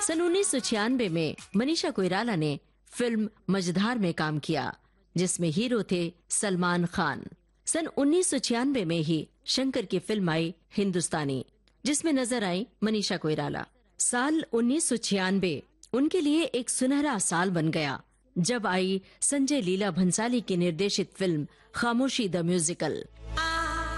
सन 1996 में मनीषा कोइराला ने फिल्म मझधार में काम किया, जिसमें हीरो थे सलमान खान। सन 1996 में ही शंकर की फिल्म आई हिंदुस्तानी, जिसमें नजर आई मनीषा कोइराला। साल 1996 उनके लिए एक सुनहरा साल बन गया, जब आई संजय लीला भंसाली की निर्देशित फिल्म खामोशी द म्यूजिकल।